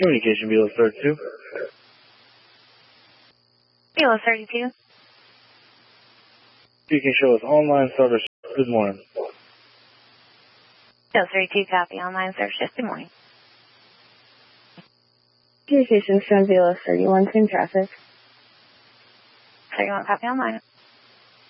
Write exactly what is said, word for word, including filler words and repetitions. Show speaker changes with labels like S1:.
S1: Communication Below thirty-two.
S2: Below thirty-two.
S1: You can show us online service. Good morning.
S2: Below thirty-two, copy. Online service. Good morning.
S3: Communication Below thirty-one, same traffic.
S2: thirty-one, copy online.